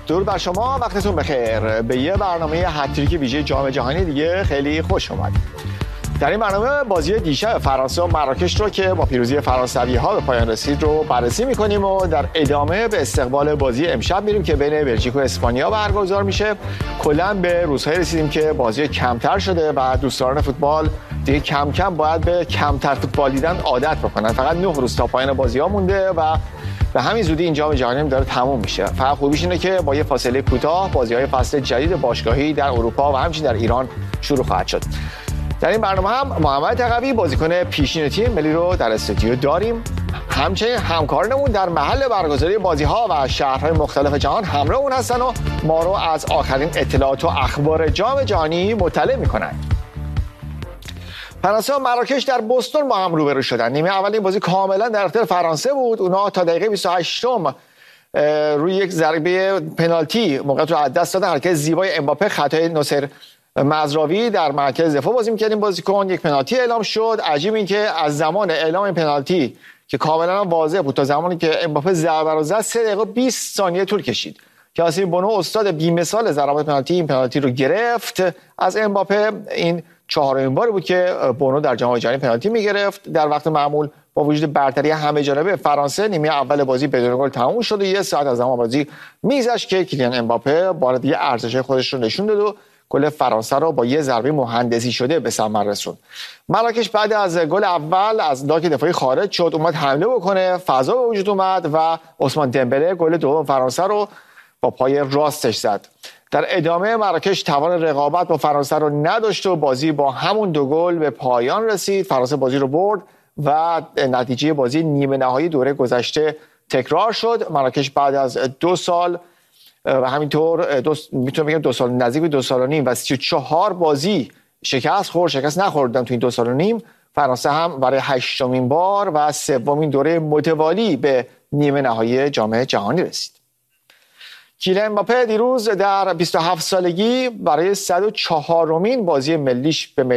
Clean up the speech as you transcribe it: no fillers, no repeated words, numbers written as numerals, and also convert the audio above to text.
درود بر شما، وقتتون بخیر. به یه برنامه هتریک ویژه جام جهانی دیگه خیلی خوش اومدید. در این برنامه بازی دیشب فرانسه و مراکش رو که با پیروزی فرانسوی‌ها به پایان رسید رو بررسی می‌کنیم و در ادامه به استقبال بازی امشب میریم که بین بلژیک و اسپانیا برگزار میشه. کلاً به روزهای رسیدیم که بازی کمتر شده و دوستداران فوتبال دیگه کم کم باید به کمتر فوتبال دیدن عادت بکنن. فقط 9 روز تا پایان بازی‌ها مونده و به همین زودی این جام جهانی داره تموم میشه. فقط خوبیش اینه که با یه فاصله کوتاه بازی‌های فصل جدید باشگاهی در اروپا و همچنین در ایران شروع خواهد شد. در این برنامه هم محمد تقوی بازیکن پیشین تیم ملی رو در استودیو داریم. همچنین همکارانمون در محل برگزاری بازی‌ها و شهرهای مختلف جهان همراهمون هستن و ما رو از آخرین اطلاعات و اخبار جام جهانی مطلع می‌کنن. فرانسه و مراکش در بوستون با هم روبرو شدن. نیمه اول این بازی کاملا در اختیار فرانسه بود. اونها تا دقیقه 28م روی یک ضربه پنالتی موقعیت رو از دست دادن. حرکت زیبای امباپه، خطای ناصر مزراوی در مرکز دفاع بازی می‌کردیم بازیکن. یک پنالتی اعلام شد. عجیب این که از زمان اعلام این پنالتی که کاملا واضح بود تا زمانی که امباپه ضربه رو زد 3 دقیقه 20 ثانیه طول کشید. کاسیم بونو استاد بی‌مثال ضربات پنالتی این پنالتی رو گرفت از امباپه. این چهارمین بار بود که بونو در جام جهانی پنالتی می‌گرفت در وقت معمول. با وجود برتری همه جانبه فرانسه نیمه اول بازی بدون گل تموم شد و یه ساعت از زمان بازی میگذشت که کیلیان امباپه بار دیگه ارزش خودش رو نشون داد و گل فرانسه رو با یه ضربه مهندسی شده به ثمر رسوند. مراکش بعد از گل اول از لاک دفاعی خارج شد، اومد حمله بکنه، فضا به وجود اومد و عثمان دمبله گل دوم فرانسه رو با پای راستش زد. در ادامه مراکش توان رقابت با فرانسه رو نداشت و بازی با همون 2 گل به پایان رسید. فرانسه بازی رو برد و نتیجه بازی نیمه نهایی دوره گذشته تکرار شد. مراکش بعد از 2 سال و همینطور میتونم بگم 2 سال، نزدیک به 2 سال و نیم و 34 بازی شکست نخوردن تو این 2 سال و نیم. فرانسه هم برای 8مین بار و 3مین دوره متوالی به نیمه نهایی جام جهانی رسید. کیلیان امباپه دیروز در 27 سالگی برای 104مین بازی ملیش به